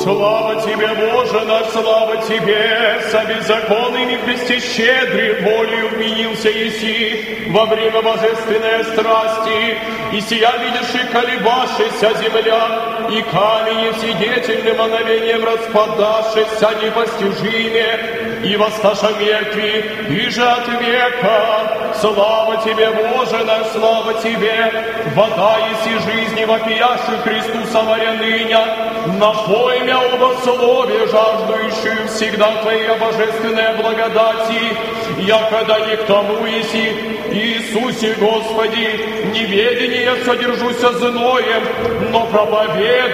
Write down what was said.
Слава Тебе, Боже наш, слава Тебе, со беззаконными Христе щедрый волею вменился еси во время божественной страсти, и сия видишь и колебавшаяся земля, и камень свидетельным мановением распадавшийся непостижиме, и воссташа мертви, и же от века. Слава Тебе, Боже наш, слава Тебе, вода еси жизни вопиящую Христу самаряныня, напой мя оба слове, жаждущую всегда Твоей божественной благодати, якогда не к тому еси, Иисусе Господи, неведение содержуся зноем, но проповедую